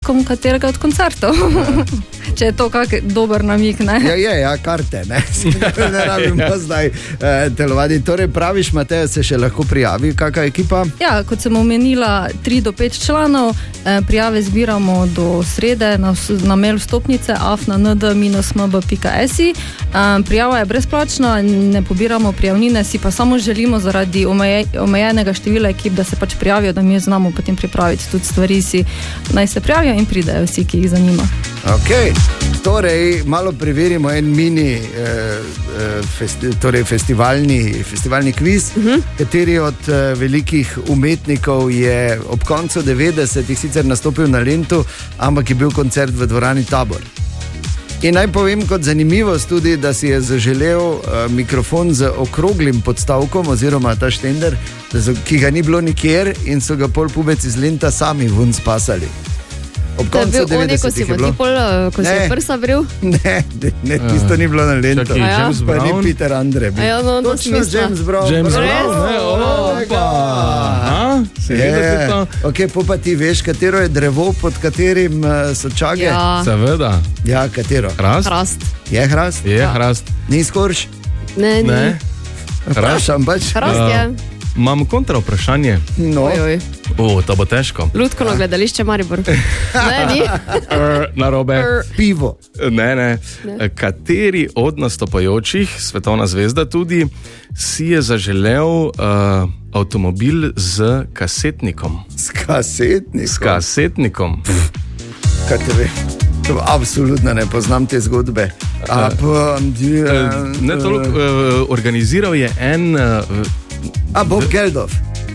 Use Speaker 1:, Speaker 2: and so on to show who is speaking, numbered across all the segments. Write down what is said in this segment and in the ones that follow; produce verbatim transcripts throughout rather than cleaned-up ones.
Speaker 1: obiskom katerega od koncertov. Če je to kak dober namik, ne?
Speaker 2: Ja, je, ja, karte, ne. Ne rabimo zdaj eh, telovati. Torej praviš, Mateja, se še lahko prijavi kakva ekipa?
Speaker 1: Ja, kot sem omenila, tri do pet članov, eh, prijave zbiramo do srede na, na mail vstopnice a f n d dash m b pika s i. Eh, prijava je brezplačna, ne pobiramo prijavnine, si pa samo želimo zaradi omeje, omejenega števila ekip, da se pač prijavijo, da mi znamo potem pripraviti tudi stvari, si naj se prijavijo in pridejo vsi, ki jih zanima.
Speaker 2: Ok, torej malo preverimo en mini eh, festi, torej festivalni, festivalni kviz, uh -huh. kateri od eh, velikih umetnikov je ob koncu devetdesetih sicer nastopil na Lentu, ampak je bil koncert v dvorani Tabor. In naj povem kot zanimivost tudi, da si je zaželel uh, mikrofon z okroglim podstavkom oziroma ta štender, so, ki ga ni bilo nikjer in so ga pol pubec iz Lenta sami vun spasali. Ob koncu devetdesetih je bilo.
Speaker 3: Pol, ko si je prsa vril?
Speaker 2: Ne, ne, ne, tisto ni bilo na Lentu.
Speaker 4: Čaki, ja? James
Speaker 2: Pa
Speaker 4: Brown?
Speaker 2: ni Peter Andre.
Speaker 3: A ja, no,
Speaker 2: točno James Brown.
Speaker 4: James
Speaker 2: Bravo.
Speaker 4: Brown, ne, opa. Aha, seveda to.
Speaker 2: Ok, po pa ti veš, katero je drevo, pod katerim uh, so čage?
Speaker 3: Ja.
Speaker 4: Seveda.
Speaker 2: Ja, katero?
Speaker 4: Hrast?
Speaker 3: Hrast.
Speaker 2: Je hrast?
Speaker 4: Je
Speaker 3: Ja.
Speaker 4: hrast.
Speaker 2: Ni skorš?
Speaker 3: Ne, ni.
Speaker 4: Ne.
Speaker 2: Vprašam pač.
Speaker 3: Hrast je.
Speaker 4: Imam kontra vprašanje.
Speaker 2: No.
Speaker 3: Oj, oj.
Speaker 4: O, to bo težko.
Speaker 3: Lutkovno gledališče Maribor. Ne, ni.
Speaker 4: Er, narobe.
Speaker 2: Pivo.
Speaker 4: Ne, ne.
Speaker 3: Ne.
Speaker 4: Kateri od nastopajočih, svetovna zvezda tudi, si je zaželel uh, avtomobil z kasetnikom?
Speaker 2: S kasetnikom.
Speaker 4: S kasetnikom.
Speaker 2: Kaj te ve? To absolutno ne poznam te zgodbe. A, pa,
Speaker 4: Eh, Ne toliko, uh, organiziral je en... Uh,
Speaker 2: A Bob Geldof.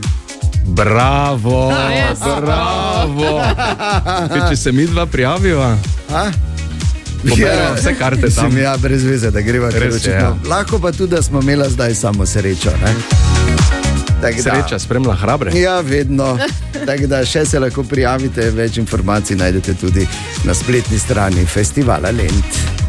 Speaker 4: bravo,
Speaker 3: Ah, yes.
Speaker 4: bravo. Kaj, če se mi dva prijaviva,
Speaker 2: A?
Speaker 4: poberemo vse karte tam.
Speaker 2: Mislim, ja, brez veze, da greva. ker
Speaker 4: Res je,
Speaker 2: očitno-
Speaker 4: ja.
Speaker 2: Lahko pa tudi, da smo imela zdaj samo srečo. Ne? Tak da-
Speaker 4: Sreča spremlja hrabre.
Speaker 2: Ja, vedno. Tako da še se lahko prijavite, več informacij najdete tudi na spletni strani Festivala Lent.